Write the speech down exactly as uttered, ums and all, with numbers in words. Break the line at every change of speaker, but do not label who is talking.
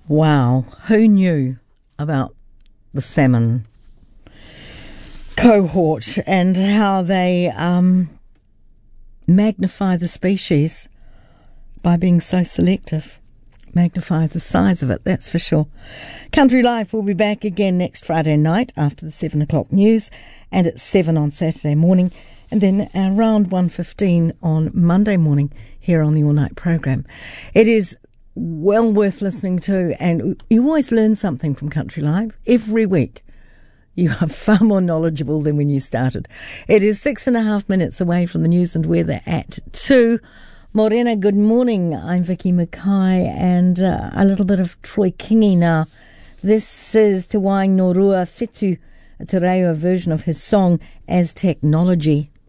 Wow, who knew about the salmon cohort and how they um, magnify the species by being so selective? Magnify the size of it, that's for sure. Country Life will be back again next Friday night after the seven o'clock news, and at seven on Saturday morning, and then around one fifteen on Monday morning here on the All Night program. It is well worth listening to, and you always learn something from Country Live every week. You are far more knowledgeable than when you started. It is six and a half minutes away from the news and weather at two. Morena, good morning. I'm Vicky Mackay, and uh, a little bit of Troy Kingi now. This is Te Waing no Rua Whitu, a te reo version of his song As Technology.